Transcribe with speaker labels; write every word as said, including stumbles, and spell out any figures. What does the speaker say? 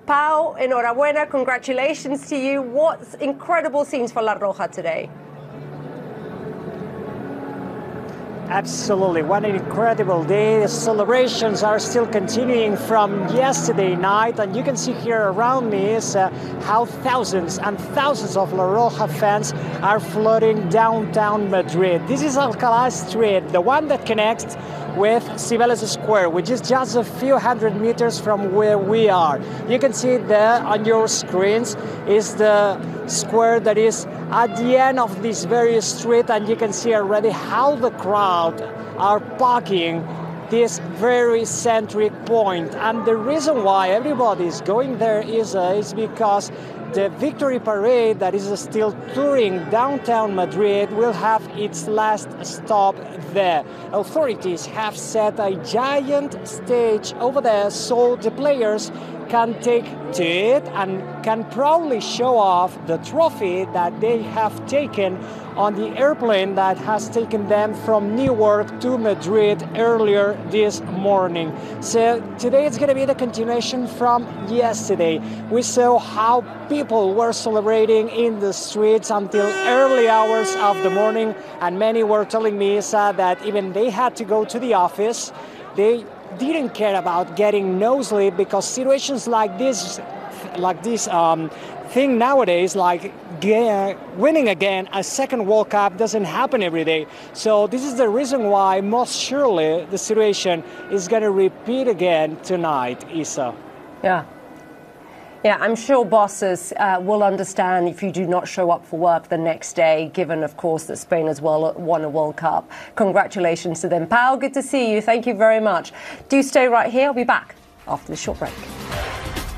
Speaker 1: Pau, enhorabuena, congratulations to you. What incredible scenes for La Roja today.
Speaker 2: Absolutely, what an incredible day. The celebrations are still continuing from yesterday night, and you can see here around me is uh, how thousands and thousands of La Roja fans are flooding downtown Madrid. This is Alcalá Street, the one that connects with Cibeles Square, which is just a few hundred meters from where we are. You can see there on your screens is the square that is at the end of this very street, and you can see already how the crowd are packing this very centric point. And the reason why everybody is going there is, uh, is because the victory parade that is still touring downtown Madrid will have its last stop there. Authorities have set a giant stage over there so the players can take to it and can proudly show off the trophy that they have taken on the airplane that has taken them from Newark to Madrid earlier this morning. So today it's going to be the continuation from yesterday. We saw how people were celebrating in the streets until early hours of the morning, and many were telling me uh, that even they had to go to the office. They didn't care about getting nosebleed because situations like this, like this um, thing nowadays, like uh, winning again a second World Cup doesn't happen every day. So this is the reason why most surely the situation is going to repeat again tonight, Isa.
Speaker 1: Yeah. Yeah, I'm sure bosses uh, will understand if you do not show up for work the next day, given, of course, that Spain as well won a World Cup. Congratulations to them. Pau, good to see you. Thank you very much. Do stay right here. I'll be back after this short break.